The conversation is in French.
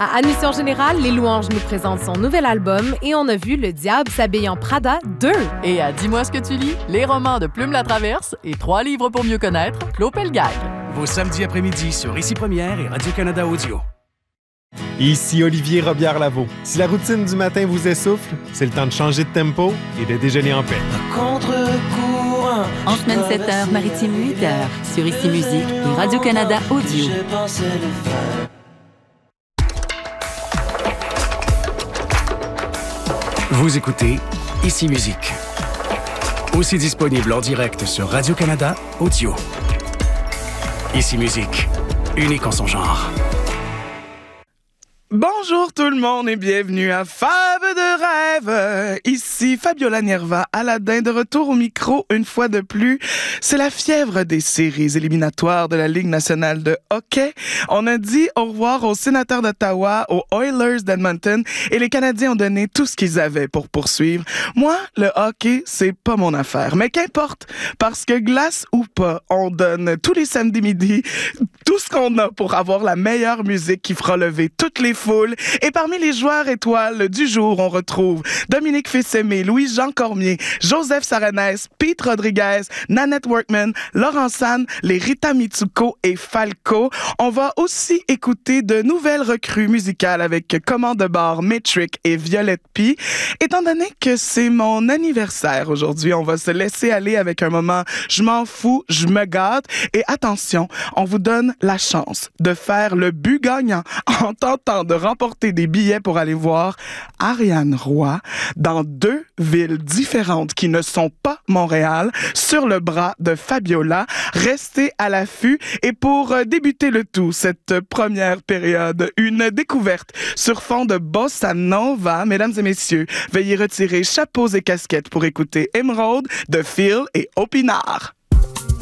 À Admission Générale, Les Louanges nous présentent son nouvel album et on a vu Le Diable s'habille en Prada 2. Et à Dis-moi ce que tu lis, les romans de Plume la Traverse et 3 livres pour mieux connaître, Claude Pelgag. Vos samedis après-midi sur Ici Première et Radio-Canada Audio. Ici Olivier Robillard-Lavaux. Si la routine du matin vous essouffle, c'est le temps de changer de tempo et de déjeuner en paix. En semaine 7h, maritime 8h, sur Ici Musique et Radio-Canada Audio. Vous écoutez Ici Musique. Aussi disponible en direct sur Radio-Canada Audio. Ici Musique, unique en son genre. Bonjour tout le monde et bienvenue à Fave de rêve. Ici Fabiola Nerva, Aladin, de retour au micro une fois de plus. C'est la fièvre des séries éliminatoires de la Ligue nationale de hockey. On a dit au revoir aux Sénateurs d'Ottawa, aux Oilers d'Edmonton et les Canadiens ont donné tout ce qu'ils avaient pour poursuivre. Moi, le hockey, c'est pas mon affaire. Mais qu'importe, parce que glace ou pas, on donne tous les samedis midi tout ce qu'on a pour avoir la meilleure musique qui fera lever toutes les foule. Et parmi les joueurs étoiles du jour, on retrouve Dominique Fils-Aimé, Louis-Jean Cormier, Joseph Saranès, Pete Rodriguez, Nanette Workman, Laurent San, les Rita Mitsuko et Falco. On va aussi écouter de nouvelles recrues musicales avec Commande de bord, Metric et Violette P. Étant donné que c'est mon anniversaire aujourd'hui, on va se laisser aller avec un moment je m'en fous, je me gâte. Et attention, on vous donne la chance de faire le but gagnant en tentant de remporter des billets pour aller voir Ariane Roy dans 2 villes différentes qui ne sont pas Montréal, sur le bras de Fabiola. Restez à l'affût et pour débuter le tout, cette première période, une découverte sur fond de bossa nova. Mesdames et messieurs, veuillez retirer chapeaux et casquettes pour écouter Emerald de Phil et Opinard.